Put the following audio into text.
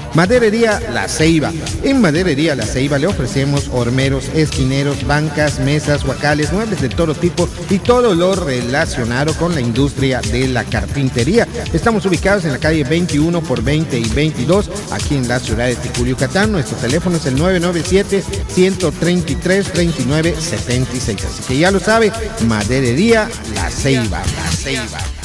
Maderería La Ceiba. En Maderería La Ceiba le ofrecemos hormeros, esquineros, bancas, mesas, huacales, muebles de todo tipo y todo lo relacionado con la industria de la carpintería. Estamos ubicados en la calle 21 por 20 y 22, aquí en la ciudad de Ticul, Yucatán. Nuestro teléfono es el 997-133-3976. Así que ya lo sabe, Maderería La Ceiba. La Ceiba.